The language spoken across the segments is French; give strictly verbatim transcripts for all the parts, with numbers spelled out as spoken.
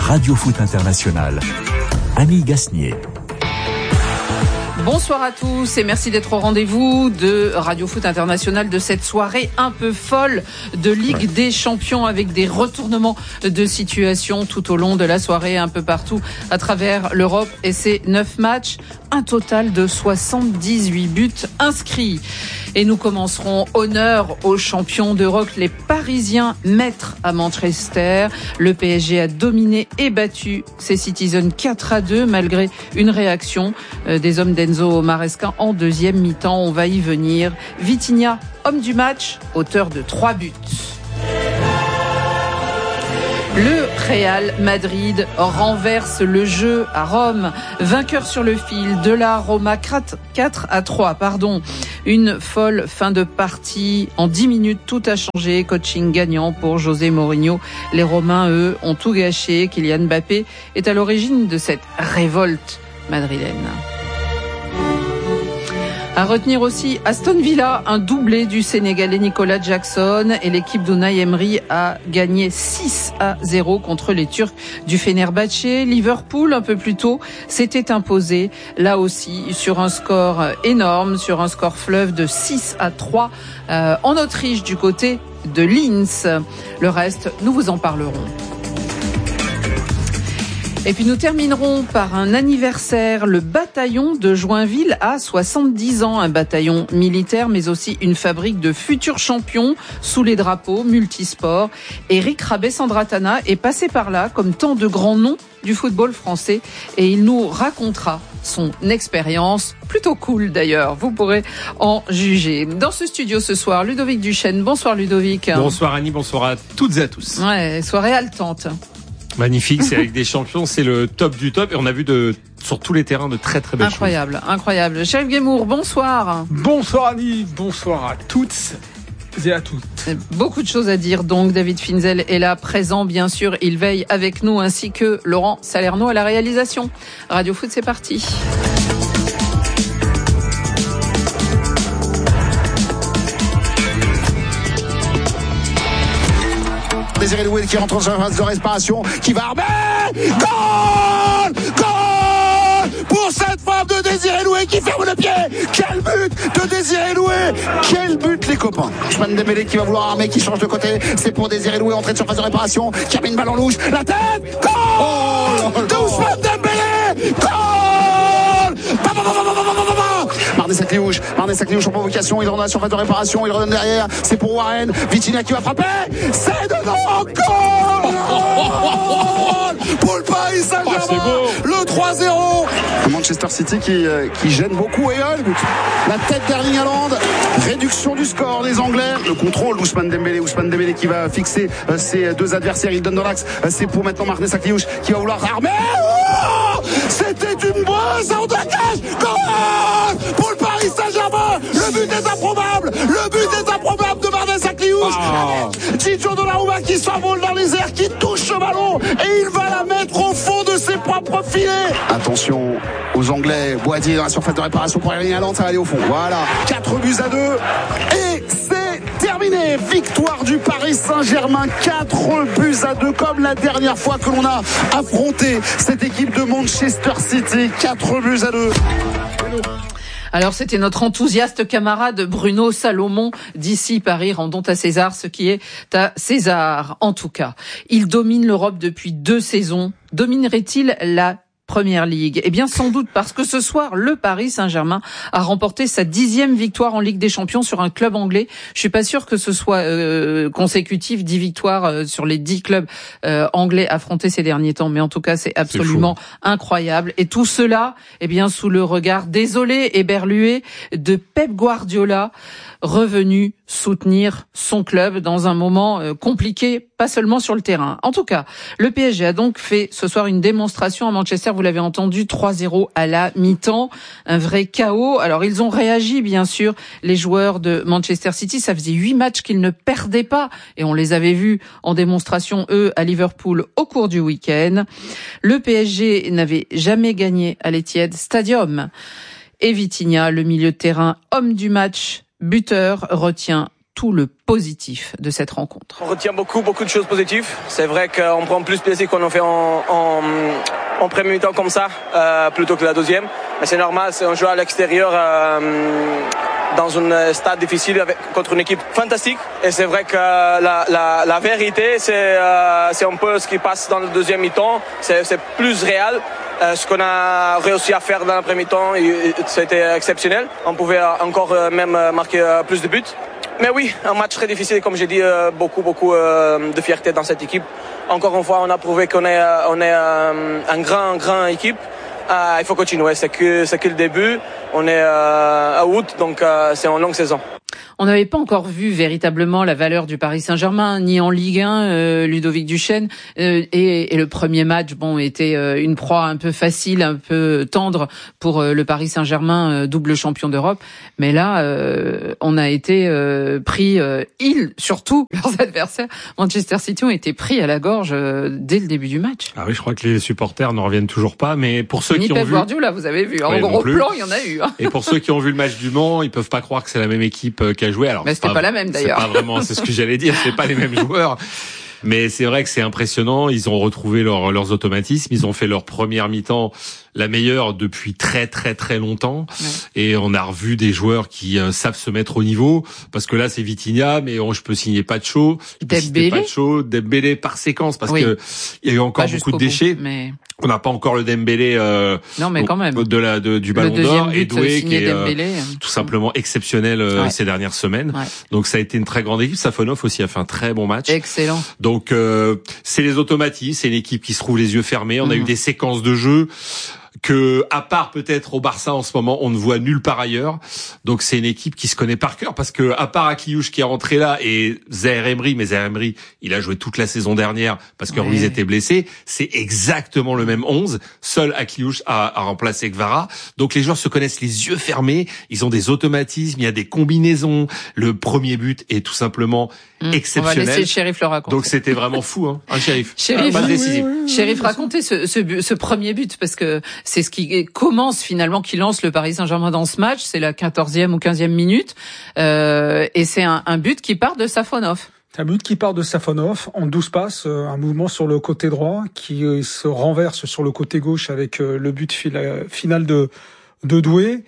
Radio Foot International. Annie Gasnier. Bonsoir à tous et merci d'être au rendez-vous de Radio Foot International de cette soirée un peu folle de Ligue des Champions avec des retournements de situation tout au long de la soirée un peu partout à travers l'Europe et ces neuf matchs, un total de soixante-dix-huit buts inscrits. Et nous commencerons honneur aux champions d'Europe, les Parisiens maîtres à Manchester. Le P S G a dominé et battu ses Citizens quatre à deux malgré une réaction des hommes d'Enzo Maresca en deuxième mi-temps. On va y venir. Vitinha, homme du match, auteur de trois buts. Le Real Madrid renverse le jeu à Rome, vainqueur sur le fil de la Roma quatre à trois, pardon. Une folle fin de partie. En dix minutes, tout a changé. Coaching gagnant pour José Mourinho. Les Romains, eux, ont tout gâché. Kylian Mbappé est à l'origine de cette révolte madrilène. À retenir aussi Aston Villa, un doublé du Sénégalais Nicolas Jackson et l'équipe d'Unai Emery a gagné six à zéro contre les Turcs du Fenerbahçe. Liverpool, un peu plus tôt, s'était imposé là aussi sur un score énorme, sur un score fleuve de six à trois euh, en Autriche du côté de Linz. Le reste, nous vous en parlerons. Et puis nous terminerons par un anniversaire. Le bataillon de Joinville a soixante-dix ans. Un bataillon militaire, mais aussi une fabrique de futurs champions sous les drapeaux multisports. Eric Rabé-Sandratana est passé par là, comme tant de grands noms du football français. Et il nous racontera son expérience, plutôt cool d'ailleurs. Vous pourrez en juger. Dans ce studio ce soir, Ludovic Duchesne. Bonsoir Ludovic. Bonsoir Annie, bonsoir à toutes et à tous. Ouais, soirée haletante. Magnifique, c'est avec des champions, c'est le top du top et on a vu de sur tous les terrains de très très belles incroyable, choses. Incroyable, incroyable. Chef Guémour, bonsoir. Bonsoir Annie, bonsoir à toutes et à toutes. Beaucoup de choses à dire donc. David Finzel est là, présent bien sûr. Il veille avec nous ainsi que Laurent Salerno à la réalisation. Radio Foot, c'est parti. Désiré Doué qui rentre sur la phase de respiration, qui va armer. Goal, goal pour cette frappe de Désiré Doué qui ferme le pied. Quel but de Désiré Doué. Quel but les copains. Ousmane Dembélé qui va vouloir armer, qui change de côté. C'est pour Désiré Doué, entrée de surface de réparation, qui a mis une balle en louche. La tête. Goal oh, de Ousmane Dembélé. Goal. Ba, ba, ba, ba, ba, ba, ba, ba. Marné Sacliouche, Marné Sacliouche en provocation, il rentre dans la surface de réparation, il redonne derrière, c'est pour Warren, Vitinha qui va frapper, c'est dedans, goal pour le Paris Saint-Germain, ah, le trois zéro. Manchester City qui, euh, qui gêne beaucoup et euh, la tête d'Erling Haaland, réduction du score des Anglais, le contrôle d'Ousmane Dembélé, Ousmane Dembélé qui va fixer euh, ses deux adversaires, il donne dans l'axe, euh, c'est pour maintenant Marné Sacliouche qui va vouloir armer, oh c'était une bosse en dégage, goal pour le Paris Saint-Germain, le but est improbable, le but est improbable de Marné Sacliouche, oh. Gigio Donnarumma qui s'envole dans les airs, qui touche le ballon et il va la mettre au fond de ses propres filets. Attention aux Anglais, Boadier dans la surface de réparation pour Erling Haaland, ça va aller au fond, voilà, quatre buts à deux et c'est terminé, victoire du Paris Saint-Germain, quatre buts à deux comme la dernière fois que l'on a affronté cette équipe de Manchester City, quatre buts à deux. Alors c'était notre enthousiaste camarade Bruno Salomon d'ici Paris, rendons à César ce qui est à César. En tout cas, il domine l'Europe depuis deux saisons. Dominerait-il la Première Ligue? Eh bien, sans doute, parce que ce soir, le Paris Saint-Germain a remporté sa dixième victoire en Ligue des Champions sur un club anglais. Je suis pas sûr que ce soit euh, consécutif, dix victoires euh, sur les dix clubs euh, anglais affrontés ces derniers temps. Mais en tout cas, c'est absolument c'est incroyable. Et tout cela, eh bien, sous le regard désolé et berlué de Pep Guardiola, revenu soutenir son club dans un moment euh, compliqué, pas seulement sur le terrain. En tout cas, le P S G a donc fait ce soir une démonstration à Manchester, vous l'avez entendu, trois zéro à la mi-temps, un vrai chaos. Alors ils ont réagi bien sûr, les joueurs de Manchester City, ça faisait huit matchs qu'ils ne perdaient pas et on les avait vus en démonstration eux à Liverpool au cours du week-end. Le P S G n'avait jamais gagné à l'Etihad Stadium. Et Vitinha, le milieu de terrain, homme du match, buteur, retient tout le positif de cette rencontre. On retient beaucoup, beaucoup de choses positives. C'est vrai qu'on prend plus plaisir qu'on en fait en, en, en premier mi-temps comme ça, euh, plutôt que la deuxième. Mais c'est normal, c'est un jeu à l'extérieur, euh, dans un stade difficile avec, contre une équipe fantastique. Et c'est vrai que la, la, la vérité, c'est, euh, c'est un peu ce qui passe dans le deuxième mi-temps. C'est, c'est plus réel. Euh, ce qu'on a réussi à faire dans le premier mi-temps, c'était exceptionnel. On pouvait encore euh, même marquer euh, plus de buts. Mais oui, un match très difficile, comme j'ai dit, euh, beaucoup, beaucoup euh, de fierté dans cette équipe. Encore une fois, on a prouvé qu'on est, euh, on est euh, un grand, grand équipe. Euh, il faut continuer, c'est que, c'est que le début. On est euh, à août, donc euh, c'est une longue saison. On n'avait pas encore vu véritablement la valeur du Paris Saint-Germain, ni en Ligue un, euh, Ludovic Duchesne, euh, et, et le premier match, bon, était euh, une proie un peu facile, un peu tendre pour euh, le Paris Saint-Germain, euh, double champion d'Europe. Mais là, euh, on a été euh, pris, euh, ils, surtout leurs adversaires, Manchester City, ont été pris à la gorge euh, dès le début du match. Ah oui, je crois que les supporters n'en reviennent toujours pas, mais pour ceux ni qui Pep ont vu... Guardiola, vous avez vu, en ouais, gros plan, il y en a eu. Hein. Et pour ceux qui ont vu le match du Mans, ils peuvent pas croire que c'est la même équipe qui a joué. Alors, mais c'était pas, pas la même d'ailleurs. C'est pas vraiment, c'est ce que j'allais dire, c'est pas les mêmes joueurs. Mais c'est vrai que c'est impressionnant. Ils ont retrouvé leur, leurs automatismes. Ils ont fait leur première mi-temps la meilleure depuis très très très longtemps. Ouais. Et on a revu des joueurs qui euh, savent se mettre au niveau. Parce que là, c'est Vitinha, mais on, je peux signer Pacho. Dembélé. Pacho, Dembélé par séquence, parce oui. que il y a eu encore pas beaucoup de déchets. Bout, mais... On n'a pas encore le Dembélé euh, non, mais quand même. de la de, du Ballon d'Or et Doué qui est Dembélé, euh, tout simplement exceptionnel euh, ouais. ces dernières semaines. Ouais. Donc ça a été une très grande équipe. Safonov aussi a fait un très bon match. Excellent. Donc euh, c'est les automatismes, c'est une équipe qui se trouve les yeux fermés. On mmh. a eu des séquences de jeu que, à part peut-être au Barça en ce moment, on ne voit nulle part ailleurs. Donc c'est une équipe qui se connaît par cœur, parce que à part Akliouche qui est rentré là et Zaïre Emery, mais Zaïre Emery, il a joué toute la saison dernière parce que ouais. Ruiz était blessé. C'est exactement le même onze. Seul Akliouche a, a remplacé Kvara. Donc les joueurs se connaissent les yeux fermés. Ils ont des automatismes, il y a des combinaisons. Le premier but est tout simplement mmh. exceptionnel. On va laisser le shérif le raconter. Donc c'était vraiment fou, hein, un shérif. Shérif, ah, oui, oui, oui, shérif, racontez ce, ce, ce premier but, parce que c'est ce qui commence finalement, qui lance le Paris Saint-Germain dans ce match. C'est la quatorzième ou quinzième minute. Euh, et c'est un, un but qui part de Safonov. C'est un but qui part de Safonov en douze passes, un mouvement sur le côté droit qui se renverse sur le côté gauche avec le but final de, de Doué.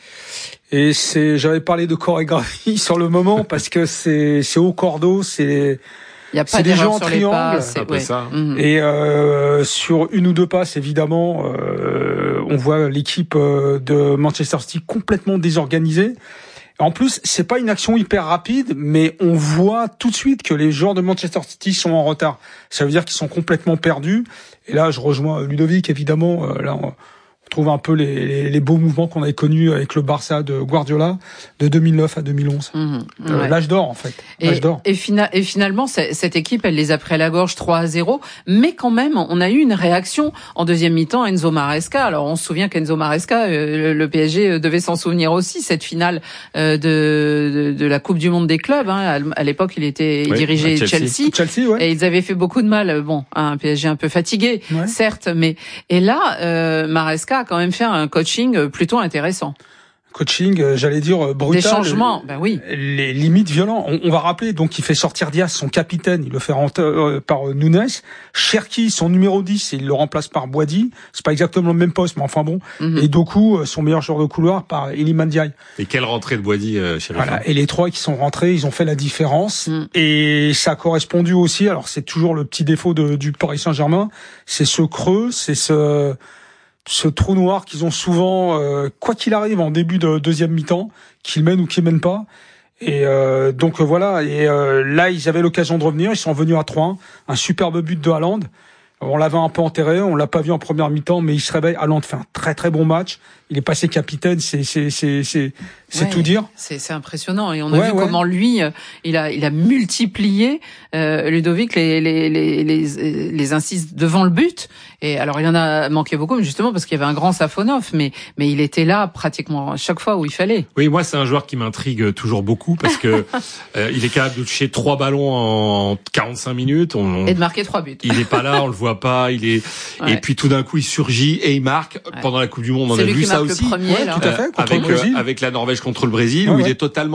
Et c'est, j'avais parlé de chorégraphie sur le moment parce que c'est, c'est au cordeau, c'est, il y a pas c'est des jeux en triangle. Pas, c'est, ouais. ça. Et euh, sur une ou deux passes, évidemment, euh, on voit l'équipe de Manchester City complètement désorganisée. En plus, c'est pas une action hyper rapide, mais on voit tout de suite que les joueurs de Manchester City sont en retard. Ça veut dire qu'ils sont complètement perdus. Et là, je rejoins Ludovic, évidemment. Là, on trouve un peu les, les, les beaux mouvements qu'on avait connus avec le Barça de Guardiola de deux mille neuf à deux mille onze. Mmh, ouais. euh, l'âge d'or, en fait. L'âge et, d'or. Et, fina- et finalement, cette équipe, elle les a pris à la gorge trois à zéro. Mais quand même, on a eu une réaction en deuxième mi-temps. Enzo Maresca. Alors, on se souvient qu'Enzo Maresca, euh, le P S G devait s'en souvenir aussi, cette finale euh, de, de, de la Coupe du Monde des clubs. Hein. À l'époque, il était il oui, dirigeait Chelsea. Chelsea. Chelsea ouais. Et ils avaient fait beaucoup de mal. Bon, un P S G un peu fatigué, ouais. certes. Mais et là, euh, Maresca a quand même fait un coaching plutôt intéressant. Coaching, euh, j'allais dire brutal. Des changements, ben oui. Les limites violents. On, on va rappeler donc il fait sortir Diaz, son capitaine, il le fait rentrer euh, par euh, Nunes. Cherki, son numéro dix, il le remplace par Boadi. C'est pas exactement le même poste, mais enfin bon. Mm-hmm. Et Doku, son meilleur joueur de couloir, par Iliman Ndiaye. Et quelle rentrée de Boadi, euh, chez Voilà. Et les trois qui sont rentrés, ils ont fait la différence. Mm. Et ça a correspondu aussi. Alors c'est toujours le petit défaut de, du Paris Saint-Germain, c'est ce creux, c'est ce ce trou noir qu'ils ont souvent, euh, quoi qu'il arrive en début de deuxième mi-temps, qu'ils mènent ou qu'ils mènent pas. Et euh, donc voilà. Et euh, là, ils avaient l'occasion de revenir. Ils sont venus à trois un. Un superbe but de Haaland. On l'avait un peu enterré, on l'a pas vu en première mi-temps, mais il se réveille. Haaland fait un très très bon match. Il est passé capitaine, c'est c'est c'est c'est c'est ouais, tout dire. C'est c'est impressionnant et on a ouais, vu ouais. comment lui il a il a multiplié euh, Ludovic les les les les les incises devant le but. Et alors il en a manqué beaucoup, mais justement parce qu'il y avait un grand Safonov, mais mais il était là pratiquement chaque fois où il fallait. Oui, moi c'est un joueur qui m'intrigue toujours beaucoup parce que euh, il est capable de toucher trois ballons en quarante-cinq minutes. On, et de marquer trois buts. Il est pas là, on le voit pas. Il est ouais. et puis tout d'un coup il surgit et il marque. Ouais. Pendant la Coupe du Monde, on c'est a vu ça aussi. Premier, ouais, tout à fait, contre avec le Brésil. Euh, avec la Norvège contre le Brésil, ouais, où ouais. il est totalement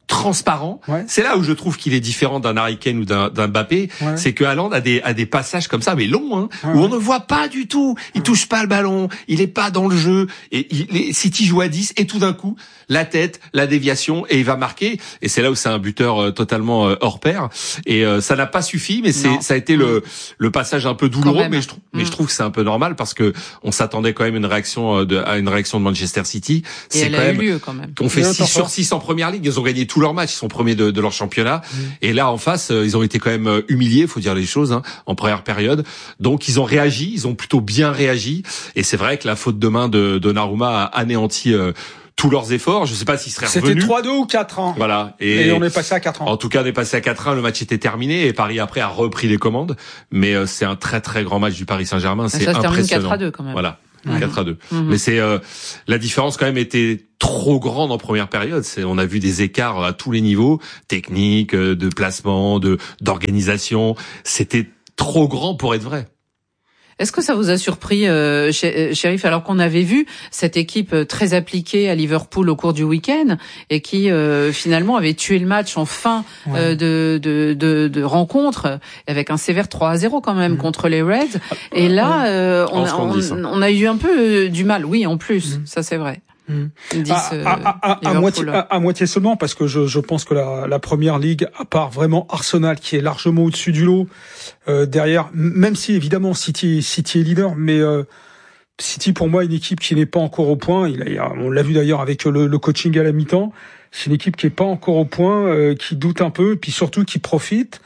transparent. Ouais. C'est là où je trouve qu'il est différent d'un Harry Kane ou d'un, d'un Mbappé. Ouais. C'est que Haaland a des, a des passages comme ça, mais longs, hein, ouais, où ouais. on ne voit pas du tout. Il ouais. touche pas le ballon, il est pas dans le jeu. Et il, City joue à dix et tout d'un coup, la tête, la déviation, et il va marquer. Et c'est là où c'est un buteur euh, totalement euh, hors pair. Et euh, ça n'a pas suffi, mais c'est, non. ça a été le, le passage un peu douloureux. Mais je trouve, mmh. mais je trouve que c'est un peu normal parce que on s'attendait quand même à une réaction de, à une réaction de Manchester City. Et c'est elle quand a même, eu lieu quand même. On fait six sur six en première ligue. Ils ont gagné tous leurs matchs. Ils sont premiers de, de leur championnat. Mmh. Et là, en face, ils ont été quand même humiliés, faut dire les choses, hein, en première période. Donc, ils ont réagi. Ils ont plutôt bien réagi. Et c'est vrai que la faute de main de, de Donnarumma a anéanti euh, tous leurs efforts. Je sais pas s'ils seraient revenus. C'était trois deux ou quatre un. Voilà. Et, et on est passé à quatre un. En tout cas, on est passé à quatre un. Le match était terminé et Paris après a repris les commandes. Mais euh, c'est un très très grand match du Paris Saint-Germain. C'est ça se impressionnant. termine quatre à deux quand même. Voilà. Mmh. quatre à deux. Mmh. Mais c'est euh, la différence quand même était trop grande en première période. C'est, on a vu des écarts à tous les niveaux, techniques, de placement, de d'organisation. C'était trop grand pour être vrai. Est-ce que ça vous a surpris, euh, Chérif, alors qu'on avait vu cette équipe très appliquée à Liverpool au cours du week-end et qui euh, finalement avait tué le match en fin ouais. euh, de, de, de, de rencontre avec un sévère trois à zéro quand même mmh. contre les Reds. Et là, euh, on, a, on, on a eu un peu du mal. Oui, en plus, mmh. ça c'est vrai. Mmh. dix, euh, à, à, à, à, moitié, à, à moitié seulement, parce que je, je pense que la, la première ligue, à part vraiment Arsenal qui est largement au-dessus du lot, euh, derrière, même si évidemment City, City est leader, mais euh, City pour moi est une équipe qui n'est pas encore au point. Il a, on l'a vu d'ailleurs avec le, le coaching à la mi-temps. C'est une équipe qui est pas encore au point, euh, qui doute un peu, puis surtout qui profite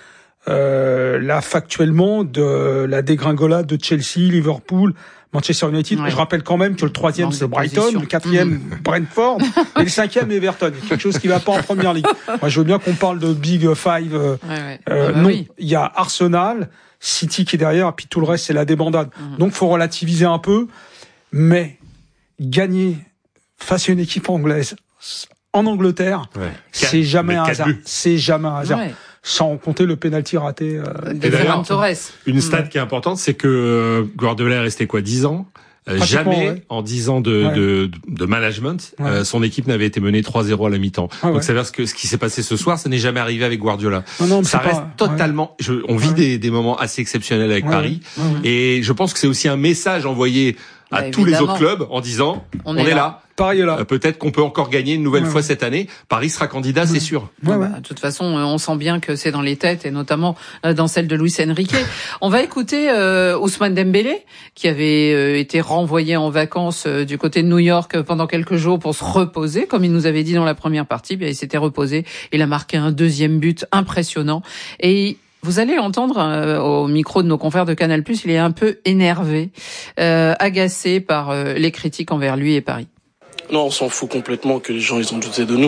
euh, là factuellement de la dégringolade de Chelsea, Liverpool, Manchester United. Ouais. Je rappelle quand même que le troisième c'est Brighton, position. Le quatrième mmh. Brentford et le cinquième Everton. Il y a quelque chose qui va pas en première ligue. Moi, je veux bien qu'on parle de Big Five. Euh, ouais, ouais. Euh, ah bah non, oui. Il y a Arsenal, City qui est derrière, et puis tout le reste c'est la débandade. Mmh. Donc, faut relativiser un peu, mais gagner face à une équipe anglaise en Angleterre, ouais. c'est jamais un hasard. C'est jamais un hasard. Ouais. Sans compter le penalty raté euh, de Ferran Torres. Une stat mmh. qui est importante, c'est que Guardiola est resté quoi, dix ans. Jamais ouais. en dix ans de, ouais. de, de management, ouais. euh, son équipe n'avait été menée trois zéro à la mi-temps. Ah Donc ouais. ça veut dire que ce qui s'est passé ce soir, ça n'est jamais arrivé avec Guardiola. Non, non, ça reste pas... totalement. Ouais. Je, on vit ouais. des, des moments assez exceptionnels avec ouais. Paris, ouais. et je pense que c'est aussi un message envoyé à bah, tous évidemment. Les autres clubs en disant on, on est, est là. là. Paris est là. Euh, peut-être qu'on peut encore gagner une nouvelle ouais, fois ouais. cette année. Paris sera candidat, ouais. c'est sûr. Ouais, ouais. Bah, de toute façon, on sent bien que c'est dans les têtes et notamment dans celle de Luis Enrique. On va écouter euh, Ousmane Dembélé qui avait euh, été renvoyé en vacances euh, du côté de New York pendant quelques jours pour se reposer, comme il nous avait dit dans la première partie. Bien, il s'était reposé. Il a marqué un deuxième but impressionnant et vous allez l'entendre euh, au micro de nos confrères de Canal+, il est un peu énervé, euh, agacé par euh, les critiques envers lui et Paris. Non, on s'en fout complètement que les gens ils ont douté de nous.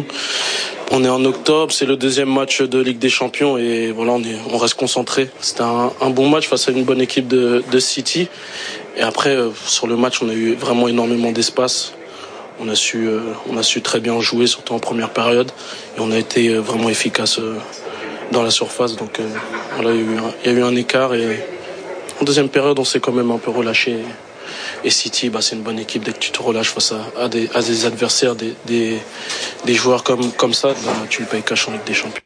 On est en octobre, c'est le deuxième match de Ligue des Champions et voilà, on, est, on reste concentré. C'était un, un bon match face à une bonne équipe de, de City. Et après, euh, sur le match, on a eu vraiment énormément d'espace. On a su, euh, on a su très bien jouer, surtout en première période, et on a été euh, vraiment efficace euh, dans la surface. Donc euh, voilà, il y a eu un, il y a eu un écart et en deuxième période, on s'est quand même un peu relâché. Et City, bah, c'est une bonne équipe. Dès que tu te relâches face à, à, des, à des adversaires, des, des, des joueurs comme, comme ça, bah, tu le payes cash en Ligue des Champions.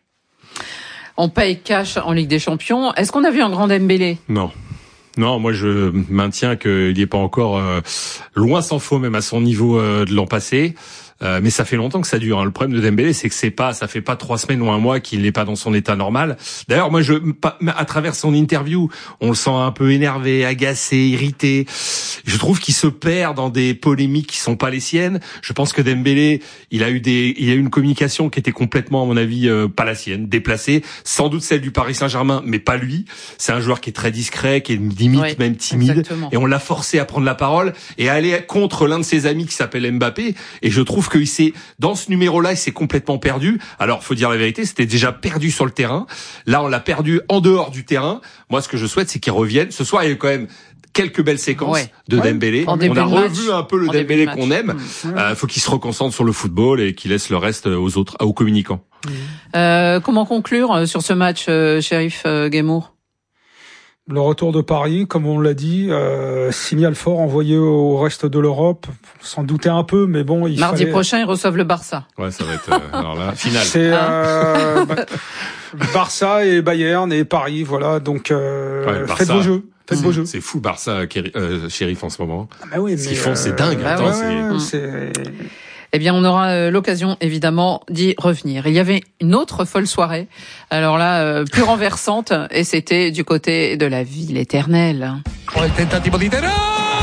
On paye cash en Ligue des Champions. Est-ce qu'on a vu un grand Dembélé ? Non. Non, moi je maintiens qu'il n'est pas encore euh, loin s'en faut, même à son niveau euh, de l'an passé. Euh, mais ça fait longtemps que ça dure. Hein. Le problème de Dembélé, c'est que c'est pas, ça fait pas trois semaines ou un mois qu'il n'est pas dans son état normal. D'ailleurs, moi, je, à travers son interview, on le sent un peu énervé, agacé, irrité. Je trouve qu'il se perd dans des polémiques qui sont pas les siennes. Je pense que Dembélé, il a eu des, il a eu une communication qui était complètement, à mon avis, euh, pas la sienne, déplacée. Sans doute celle du Paris Saint-Germain, mais pas lui. C'est un joueur qui est très discret, qui est limite oui, même timide. Exactement. Et on l'a forcé à prendre la parole et à aller contre l'un de ses amis qui s'appelle Mbappé. Et je trouve qu'il s'est, dans ce numéro-là, il s'est complètement perdu. Alors, faut dire la vérité, c'était déjà perdu sur le terrain. Là, on l'a perdu en dehors du terrain. Moi, ce que je souhaite, c'est qu'il revienne. Ce soir, il y a eu quand même quelques belles séquences ouais. de ouais. Dembélé. En on a revu match. un peu le en Dembélé qu'on aime. Il mmh. euh, faut qu'il se reconcentre sur le football et qu'il laisse le reste aux autres, aux communicants. Mmh. Euh, comment conclure sur ce match, euh, Chérif euh, Guémour ? Le retour de Paris, comme on l'a dit, euh, signal fort envoyé au reste de l'Europe. S'en douter un peu, mais bon, il Mardi fallait... prochain, ils reçoivent le Barça. Ouais, ça va être, euh, alors là, finale. C'est, Hein euh, bah, Barça et Bayern et Paris, voilà. Donc, euh, Ouais, Barça. faites vos jeux. Faites vos jeux. C'est fou, Barça, euh, shérif en ce moment. Ah, bah oui, Ce mais qu'ils font, euh, c'est dingue. bah Attends, ouais, c'est... ouais, c'est... Eh bien, on aura euh, l'occasion, évidemment, d'y revenir. Il y avait une autre folle soirée, alors là, euh, plus renversante, et c'était du côté de la ville éternelle. Poi il tentativo di Terà!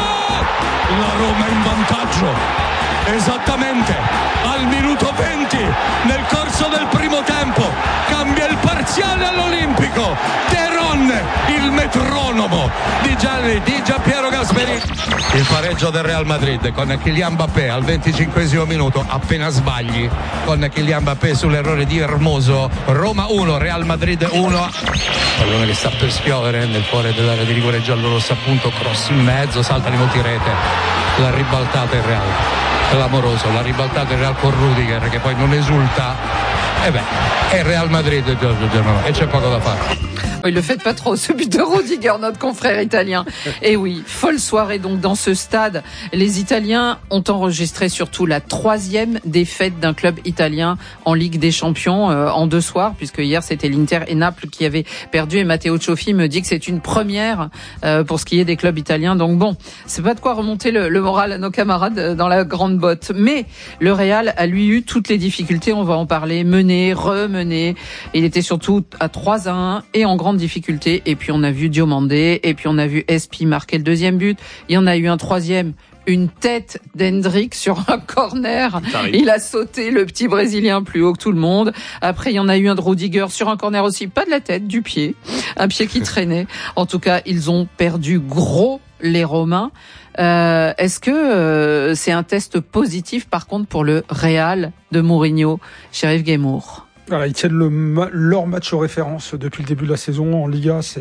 La Roma in vantaggio, esattamente al minuto venti, nel corso del primo tempo, cambia il parziale all'Olimpico, Teron, il metronomo di Gianni, di Giampiero Gasperini. Il pareggio del Real Madrid con Kylian Mbappé al venticinquesimo minuto, appena sbagli, con Kylian Mbappé sull'errore di Hermoso, Roma uno, Real Madrid uno. Pallone che sta per spiovere nel cuore dell'area di rigore giallorossa, appunto, cross in mezzo, salta di multirete, la ribaltata il Real, clamoroso, la ribaltata il Real con Rudiger che poi non esulta, e beh, è Real Madrid e c'è poco da fare. Oui, le faites pas trop, ce but de Rudiger, notre confrère italien. Et oui, folle soirée donc dans ce stade. Les Italiens ont enregistré surtout la troisième défaite d'un club italien en Ligue des Champions euh, en deux soirs, puisque hier c'était l'Inter et Naples qui avaient perdu, et Matteo Cioffi me dit que c'est une première euh, pour ce qui est des clubs italiens. Donc bon, c'est pas de quoi remonter le, le moral à nos camarades dans la grande botte. Mais le Real a lui eu toutes les difficultés, on va en parler, mener, remener. Il était surtout à trois à un et en grande difficulté, et puis on a vu Diomandé, et puis on a vu Espi marquer le deuxième but, il y en a eu un troisième, une tête d'Hendrick sur un corner, il a sauté le petit Brésilien plus haut que tout le monde. Après il y en a eu un de Rudiger sur un corner aussi, pas de la tête, du pied, un pied qui traînait. En tout cas, ils ont perdu gros, les Romains. Euh, est-ce que euh, c'est un test positif par contre pour le Real de Mourinho, Chérif Guémour? Voilà, ils tiennent le ma- leur match aux références depuis le début de la saison en Liga. C'est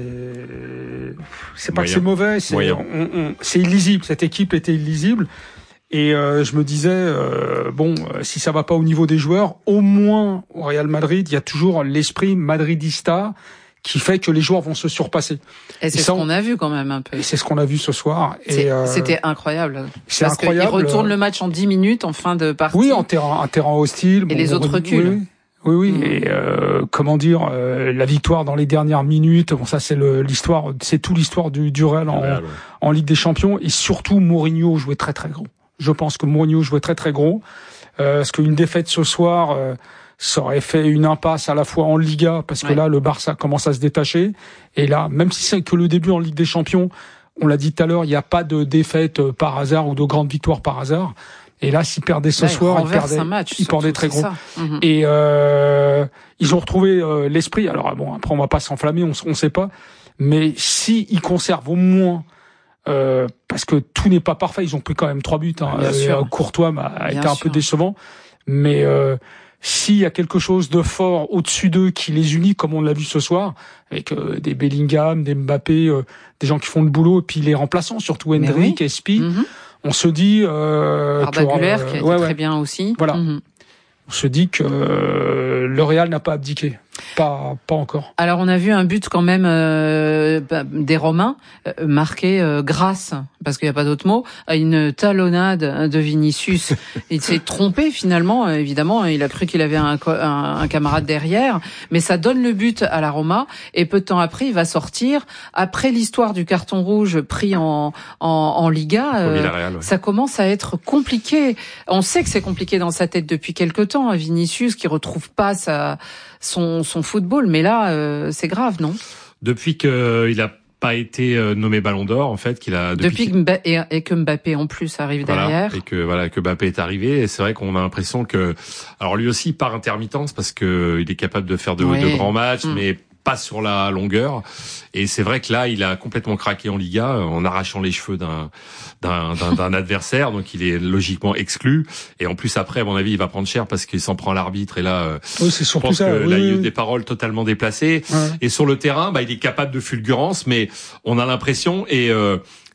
c'est pas Moyen. que c'est mauvais, c'est Moyen. on, on, c'est illisible. Cette équipe était illisible. Et euh, je me disais euh, bon, euh, si ça va pas au niveau des joueurs, au moins au Real Madrid, il y a toujours l'esprit madridista qui fait que les joueurs vont se surpasser. Et c'est et ce ça, qu'on a vu quand même un peu. Et c'est ce qu'on a vu ce soir. C'est, et euh, c'était incroyable. C'est parce incroyable. Ils retournent le match en dix minutes en fin de partie. Oui, en terrain, un terrain hostile. Et bon, les autres reculent. Oui, oui, oui. Mmh. Et euh, comment dire, euh, la victoire dans les dernières minutes. Bon, ça c'est le, l'histoire, c'est tout l'histoire du, du Real en, Real, ouais. en Ligue des Champions. Et surtout, Mourinho jouait très très gros. Je pense que Mourinho jouait très très gros. Euh, parce qu'une défaite ce soir, euh, ça aurait fait une impasse à la fois en Liga, parce que ouais. là le Barça commence à se détacher. Et là, même si c'est que le début en Ligue des Champions, on l'a dit tout à l'heure, il n'y a pas de défaite par hasard ou de grande victoire par hasard. Et là, s'ils perdaient ce là, soir, ils perdaient, match, ils perdaient très gros. Mmh. Et euh, ils ont retrouvé euh, l'esprit. Alors bon, après on va pas s'enflammer, on on sait pas. Mais si ils conservent au moins, euh, parce que tout n'est pas parfait, ils ont pris quand même trois buts. Hein. Bien euh, sûr. Courtois a Bien été un sûr. peu décevant, mais euh, s'il y a quelque chose de fort au-dessus d'eux qui les unit, comme on l'a vu ce soir, avec euh, des Bellingham, des Mbappé, euh, des gens qui font le boulot, et puis les remplaçants, surtout Hendrick, oui. Espi. Mmh. On se dit euh, Arda Güler euh, qui a été ouais, très ouais. bien aussi. Voilà. Mmh. On se dit que euh, le Real n'a pas abdiqué. Pas, pas encore. Alors on a vu un but quand même euh, des Romains euh, marqué euh, grâce, parce qu'il n'y a pas d'autre mot, à une talonnade de Vinicius. Il s'est trompé finalement, évidemment, il a cru qu'il avait un, un, un camarade derrière, mais ça donne le but à la Roma, et peu de temps après il va sortir. Après l'histoire du carton rouge pris en, en, en Liga, euh, Villarreal, ouais. ça commence à être compliqué. On sait que c'est compliqué dans sa tête depuis quelque temps, Vinicius qui retrouve pas sa... son son football, mais là euh, c'est grave, non? Depuis que il a pas été nommé Ballon d'Or, en fait, qu'il a depuis, depuis que Mbappé, et, et que Mbappé en plus arrive voilà, derrière, et que voilà que Mbappé est arrivé, et c'est vrai qu'on a l'impression que, alors lui aussi par intermittence, parce que il est capable de faire de, oui. de grands matchs, mmh. mais pas sur la longueur. Et c'est vrai que là, il a complètement craqué en Liga en arrachant les cheveux d'un d'un, d'un, d'un adversaire, donc il est logiquement exclu. Et en plus après, à mon avis, il va prendre cher parce qu'il s'en prend l'arbitre. Et là, oui, c'est je pense ça, que oui, là, il y a eu oui. des paroles totalement déplacées. Ouais. Et sur le terrain, bah, il est capable de fulgurance, mais on a l'impression et euh,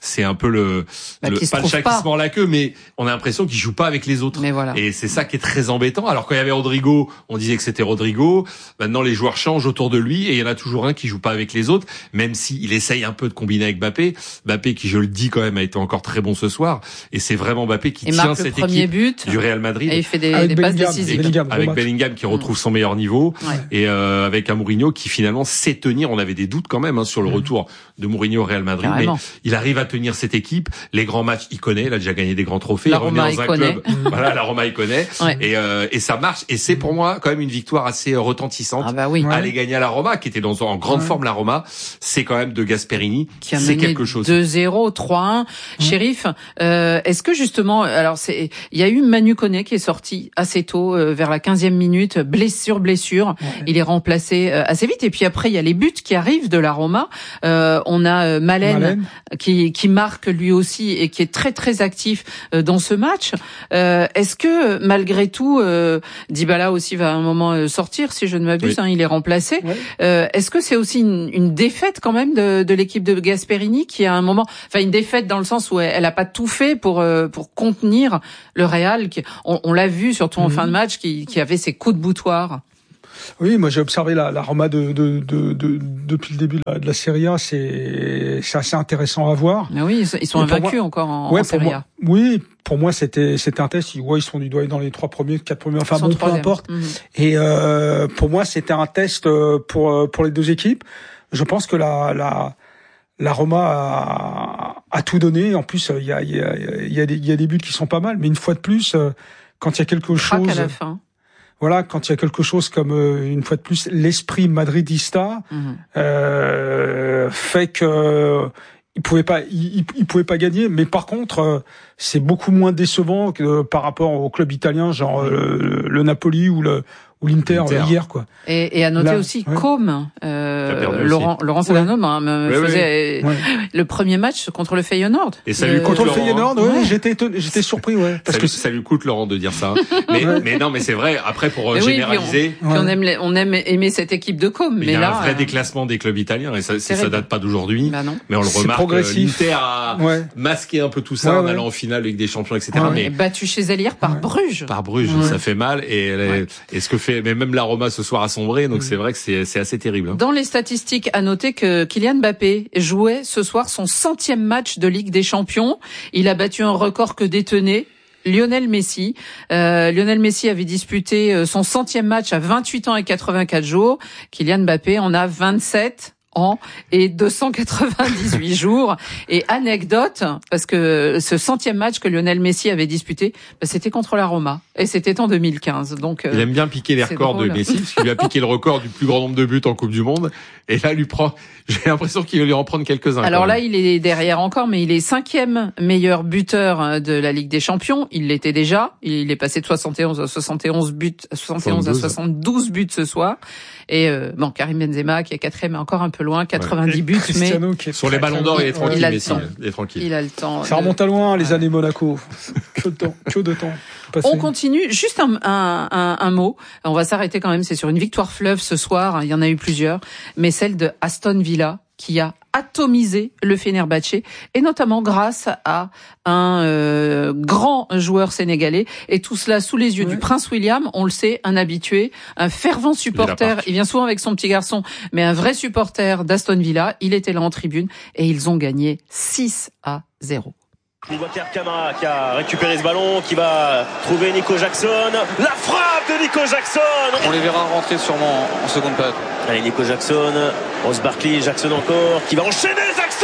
c'est un peu le, bah, le pas le chat qui se mord la queue, mais on a l'impression qu'il joue pas avec les autres. Mais voilà. Et c'est ça qui est très embêtant. Alors quand il y avait Rodrigo, on disait que c'était Rodrigo. Maintenant les joueurs changent autour de lui et il y en a toujours un qui joue pas avec les autres, même s'il essaye un peu de combiner avec Mbappé. Mbappé qui, je le dis quand même, a été encore très bon ce soir. Et c'est vraiment Mbappé qui et tient cette équipe but, du Real Madrid. Et il fait des, des passes décisives. Bellingham, avec Bellingham qui retrouve son meilleur niveau. Ouais. Et euh, avec un Mourinho qui finalement sait tenir. On avait des doutes quand même hein, sur le retour de Mourinho au Real Madrid. Carrément. Mais il arrive à tenir cette équipe. Les grands matchs, il connaît. Il a déjà gagné des grands trophées. La il revient Roma, dans un il connaît. club. Voilà, la Roma, il connaît. Ouais. Et, euh, et ça marche. Et c'est pour moi quand même une victoire assez retentissante. Ah bah oui. Ouais. Aller gagner à la Roma, qui était dans, en grande ouais. forme la Roma. C'est quand même de Gasperini. Qui a c'est mené quelque chose. deux zéro, trois un. Mmh. Shérif, euh, est-ce que justement, alors c'est, il y a eu Manu Koné qui est sorti assez tôt, euh, vers la quinzième minute, blessure, blessure. Ouais. Il est remplacé euh, assez vite. Et puis après, il y a les buts qui arrivent de la Roma. Euh, on a euh, Malen, Malen. Qui, qui marque lui aussi et qui est très très actif euh, dans ce match. Euh, est-ce que malgré tout, euh, Dybala aussi va à un moment euh, sortir, si je ne m'abuse, oui. hein, il est remplacé. Oui. Euh, est-ce que c'est aussi une, une défaite quand même de, de l'équipe de Gasperini qui à un moment, enfin une défaite dans le sens où elle, elle a pas tout fait pour euh, pour contenir le Real. Qui, on, on l'a vu surtout en mmh. fin de match, qui, qui avait ses coups de boutoir. Oui, moi j'ai observé la, la Roma de, de, de, de, depuis le début de la, de la Serie A, c'est, c'est assez intéressant à voir. Mais oui, ils sont invaincus moi, encore en, ouais, en Serie A. Moi, oui, pour moi c'était c'était un test. Ouais, ils sont du doigt dans les trois premiers, quatre premiers, enfin bon, peu importe. Mmh. Et euh, pour moi c'était un test pour pour les deux équipes. Je pense que la la La Roma a, a tout donné. En plus, il y a, il y a, il y a des, il y a des buts qui sont pas mal. Mais une fois de plus, quand il y a quelque chose, à la fin. Voilà, quand il y a quelque chose comme une fois de plus l'esprit madridista mmh. euh, fait que il pouvait pas, il, il pouvait pas gagner. Mais par contre, c'est beaucoup moins décevant que par rapport au club italien, genre le, le Napoli ou le ou l'Inter, l'Inter. hier quoi. Et, et à noter Là, aussi ouais. Com, euh, Laurent aussi. Laurent Salerno ouais. me ouais, faisait ouais. le premier match contre le Feyenoord. Et ça lui coûte contre Laurent, le Feyenoord, hein. ouais, j'étais étonné, j'étais surpris ouais ça parce que lui, ça lui coûte Laurent de dire ça. Mais ouais. mais non mais c'est vrai après pour mais généraliser. Oui, puis on, ouais. puis on aime on aime aimer cette équipe de Com mais, mais il y a là un vrai euh... déclassement des clubs italiens et ça c'est ça date pas d'aujourd'hui. Bah non. Mais on le c'est remarque progressif. l'Inter a ouais. masqué un peu tout ça ouais, en ouais. allant en finale avec des champions et cetera. Ouais. Mais battu chez elle hier par ouais. Bruges. Par Bruges, ça fait mal et et ce que fait mais même la Roma ce soir a sombré, donc mmh. c'est vrai que c'est, c'est assez terrible. Hein. Dans les statistiques, à noter que Kylian Mbappé jouait ce soir son centième match de Ligue des Champions. Il a battu un record que détenait Lionel Messi. Euh, Lionel Messi avait disputé son centième match à vingt-huit ans et quatre-vingt-quatre jours. Kylian Mbappé en a vingt-sept ans et deux cent quatre-vingt-dix-huit jours. Et anecdote, parce que ce centième match que Lionel Messi avait disputé, bah, c'était contre la Roma. Et c'était en deux mille quinze. Donc, euh, il aime bien piquer les records drôle. de Messi, parce qu'il lui a piqué le record du plus grand nombre de buts en Coupe du Monde. Et là, lui prend, j'ai l'impression qu'il va lui en prendre quelques-uns. Alors là, il est derrière encore, mais il est cinquième meilleur buteur de la Ligue des Champions. Il l'était déjà. Il est passé de soixante et onze à soixante et onze buts, soixante et onze à soixante-douze buts ce soir. Et euh, bon, Karim Benzema qui est quatrième, est encore un peu loin, quatre-vingt-dix ouais. buts, mais sur les ballons d'or, il est tranquille, il Messi, il est tranquille. Il a le temps. Ça de... remonte à loin, les ouais. années Monaco. Que de temps, que de temps. Passé. On continue. Juste un, un, un, un mot. On va s'arrêter quand même. C'est sur une victoire fleuve ce soir. Il y en a eu plusieurs, mais celle de Aston Villa qui a atomisé le Fenerbahçe, et notamment grâce à un euh, grand joueur sénégalais, et tout cela sous les yeux ouais. du prince William, on le sait, un habitué, un fervent supporter, il vient souvent avec son petit garçon, mais un vrai supporter d'Aston Villa. Il était là en tribune et ils ont gagné six à zéro. Boubacar Kamara qui a récupéré ce ballon, qui va trouver Nico Jackson. La frappe de Nico Jackson. On les verra rentrer sûrement en seconde période. Allez, Nico Jackson, Ross Barkley, Jackson encore, qui va enchaîner Jackson.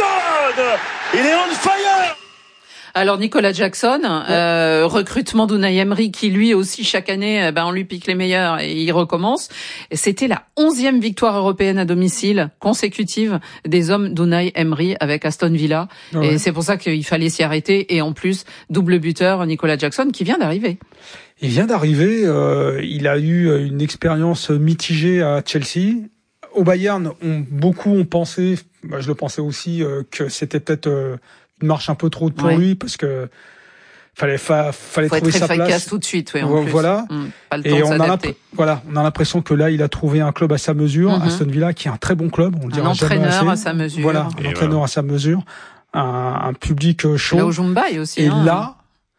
Il est on fire. Alors Nicolas Jackson, ouais. euh, recrutement d'Unai Emery qui lui aussi chaque année, ben on lui pique les meilleurs et il recommence. Et c'était la onzième victoire européenne à domicile consécutive des hommes d'Unai Emery avec Aston Villa. Ouais. Et c'est pour ça qu'il fallait s'y arrêter. Et en plus, double buteur Nicolas Jackson qui vient d'arriver. Il vient d'arriver. Euh, il a eu une expérience mitigée à Chelsea. Au Bayern, on, beaucoup ont pensé, bah, je le pensais aussi, euh, que c'était peut-être euh, une marche un peu trop pour ouais. lui parce que fallait fa, fallait Faut trouver être sa place tout de suite, oui, en voilà. Plus. Mmh, pas le temps et de on s'adapter. a voilà, on a l'impression que là il a trouvé un club à sa mesure, mm-hmm. Aston Villa qui est un très bon club, on le dira un jamais entraîneur assez. à sa mesure. Voilà, un et entraîneur voilà. à sa mesure, un, un public chaud. Là au Mumbai aussi. Et hein. là,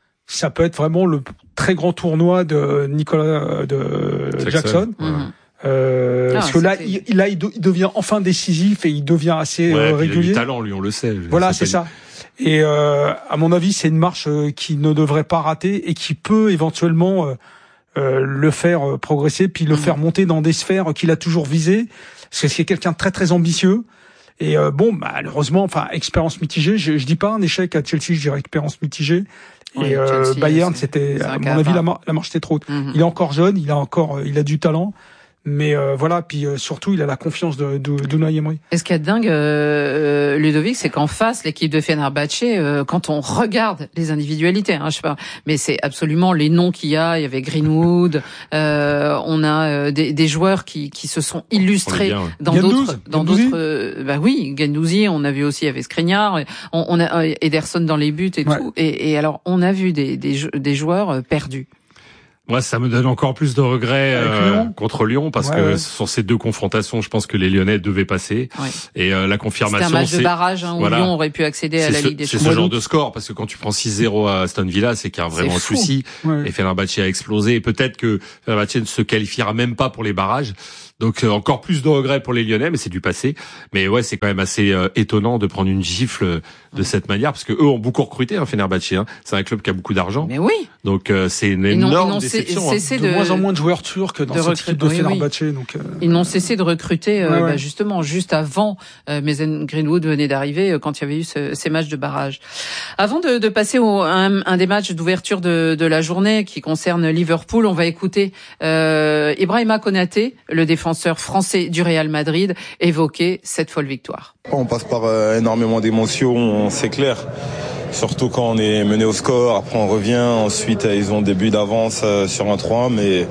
ça peut être vraiment le très grand tournoi de Nicolas de Jackson. Jackson. Ouais. Mm-hmm. Euh, ah, parce que là, il, là, il, de, il devient enfin décisif et il devient assez ouais, euh, régulier. Il a du talent, lui, on le sait. Voilà, c'est ça. Et euh, à mon avis, c'est une marche euh, qui ne devrait pas rater et qui peut éventuellement euh, euh, le faire euh, progresser, puis le mmh. faire monter dans des sphères qu'il a toujours visées. Parce que c'est quelqu'un de très très ambitieux. Et euh, bon, malheureusement, enfin, expérience mitigée. Je, je dis pas un échec à Chelsea, je dirais expérience mitigée. Et oui, euh, Chelsea, Bayern, c'était, à mon avis, la, mar- la marche était trop haute. Mmh. Il est encore jeune, il a encore, il a du talent. Mais euh, voilà, puis euh, surtout, il a la confiance de, de, de Unai Emery. Et ce qui est dingue, euh, Ludovic, c'est qu'en face, l'équipe de Fenerbahçe, euh, quand on regarde les individualités, hein, je sais pas, mais c'est absolument les noms qu'il y a. Il y avait Greenwood, euh, on a euh, des, des joueurs qui, qui se sont illustrés bien, ouais. dans Gendouzi, d'autres, dans Gendouzi. d'autres. Euh, bah oui, Gendouzi, on a vu aussi, il y avait Skriniar, on, on a euh, Ederson dans les buts et ouais. tout. Et, et alors, on a vu des, des, des joueurs euh, perdus. Moi, ça me donne encore plus de regrets euh, Lyon. contre Lyon parce ouais, que ouais. sur ces deux confrontations, je pense que les Lyonnais devaient passer. Ouais. Et euh, la confirmation, c'est un match c'est de barrage hein, où voilà. Lyon aurait pu accéder à la ce, Ligue des Champions. C'est ce genre de score parce que quand tu prends six zéro à Aston Villa, c'est qu'il y a vraiment un souci. Ouais. Et Fenerbahçe a explosé. Et peut-être que Fenerbahçe ne se qualifiera même pas pour les barrages. Donc euh, encore plus de regrets pour les Lyonnais, mais c'est du passé. Mais ouais, c'est quand même assez euh, étonnant de prendre une gifle de cette manière parce que eux ont beaucoup recruté, hein, Fenerbahçe. Hein. C'est un club qui a beaucoup d'argent. Mais oui. Donc euh, c'est une énorme ils n'ont déception. Cessé hein. de, de moins en moins de joueurs turcs dans cette équipe de oui, Fenerbahçe. Oui. Donc euh... ils n'ont cessé de recruter euh, ouais, ouais. Bah, justement juste avant. Euh, Mason Greenwood venait d'arriver euh, quand il y avait eu ce, ces matchs de barrage. Avant de, de passer au un, un des matchs d'ouverture de, de la journée qui concerne Liverpool, on va écouter euh, Ibrahima Konaté, le défenseur français du Real Madrid, évoquer cette folle victoire. On passe par euh, énormément d'émotions, c'est clair. Surtout quand on est mené au score, après on revient, ensuite ils ont des buts d'avance euh, sur un trois un, mais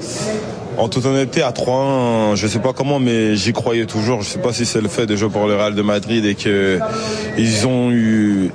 en toute honnêteté à trois un, je sais pas comment, mais j'y croyais toujours. Je sais pas si c'est le fait de jouer pour le Real de Madrid et que ils ont eu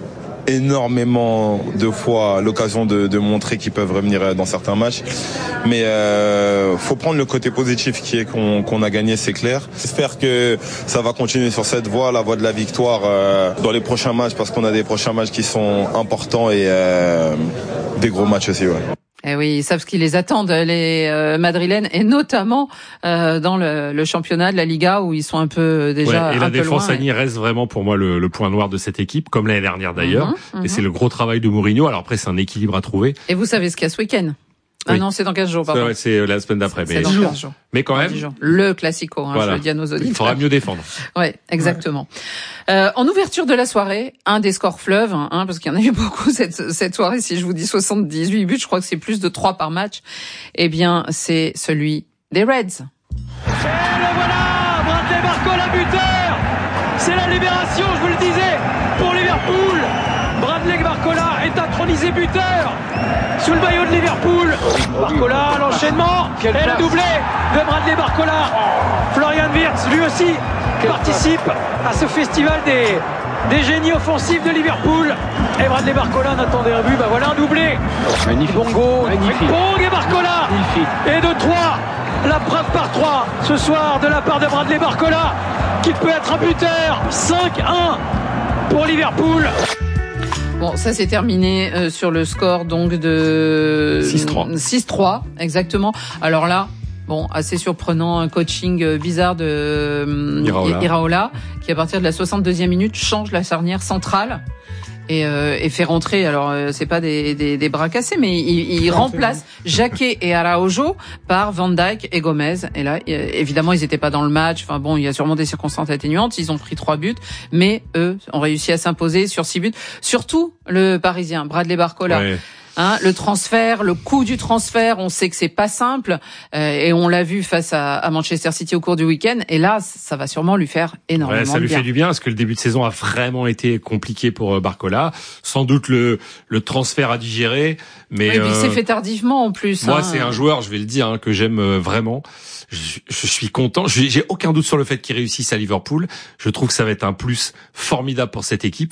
énormément de fois l'occasion de, de montrer qu'ils peuvent revenir dans certains matchs, mais euh, faut prendre le côté positif qui est qu'on, qu'on a gagné, c'est clair. J'espère que ça va continuer sur cette voie, la voie de la victoire euh, dans les prochains matchs, parce qu'on a des prochains matchs qui sont importants et euh, des gros matchs aussi. Ouais. Eh oui, ils savent ce qui les attend, les euh, Madrilènes, et notamment euh, dans le, le championnat de la Liga où ils sont un peu déjà ouais, et un la peu défense loin, Annie et... reste vraiment pour moi le, le point noir de cette équipe, comme l'année dernière d'ailleurs. Mmh, mmh. Et c'est le gros travail de Mourinho. Alors après, c'est un équilibre à trouver. Et vous savez ce qu'il y a ce week-end? Ah oui. Non, c'est dans quinze jours, pardon. C'est, c'est la semaine d'après. C'est mais... dans quinze jours. Mais quand même. Le classico, hein, voilà. je le dis à nos auditeurs. Il faudra mieux défendre. Ouais, exactement. Ouais. Euh, en ouverture de la soirée, un des scores fleuves, hein, parce qu'il y en a eu beaucoup cette, cette soirée. Si je vous dis soixante-dix-huit buts, je crois que c'est plus de trois par match. Eh bien, c'est celui des Reds. Et le voilà, Bradley Barcola buteur. C'est la libération, je vous le disais, pour Liverpool. Bradley Barcola est intronisé buteur sous le maillot de Liverpool. Barcola, l'enchaînement et le doublé de Bradley Barcola. Florian Wirtz, lui aussi, participe à ce festival des, des génies offensifs de Liverpool. Et Bradley Barcola n'attendait un but, bah voilà un doublé. Magnifique. Bongo, Magnifique. Bong et Barcola. Magnifique. Et de trois, la preuve par trois ce soir de la part de Bradley Barcola, qui peut être un buteur. cinq un pour Liverpool. Bon, ça c'est terminé euh, sur le score donc de six trois. six trois, exactement. Alors là, bon, assez surprenant, un coaching bizarre de euh, Iraola. Iraola, qui à partir de la soixante-deuxième minute change la charnière centrale et, euh, et fait rentrer, alors euh, c'est pas des, des, des bras cassés, mais il, il remplace Jacquet et Araujo par Van Dijk et Gomez. Et là, évidemment, ils étaient pas dans le match. Enfin bon, il y a sûrement des circonstances atténuantes. Ils ont pris trois buts, mais eux ont réussi à s'imposer sur six buts. Surtout le Parisien, Bradley Barcola. Ouais. Hein, le transfert, le coût du transfert, on sait que c'est pas simple, euh, et on l'a vu face à, à Manchester City au cours du week-end. Et là, ça va sûrement lui faire énormément ouais, ça lui de bien. fait du bien parce que le début de saison a vraiment été compliqué pour Barcola. Sans doute le, le transfert à digérer, mais oui, euh, il s'est fait tardivement en plus. Moi, hein. c'est un joueur, je vais le dire, hein, que j'aime vraiment. Je, je suis content. J'ai, j'ai aucun doute sur le fait qu'il réussisse à Liverpool. Je trouve que ça va être un plus formidable pour cette équipe.